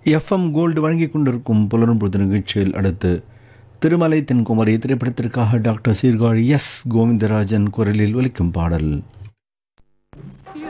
FM gold வழங்கிக் கொண்டிருக்கும் புலரும் பொழுது நிகழ்ச்சியில் அடுத்து திருமலை தென்குமரி திரைப்படத்திற்காக டாக்டர் சீர்காழி எஸ் கோவிந்தராஜன் குரலில் ஒலிக்கும் பாடல்.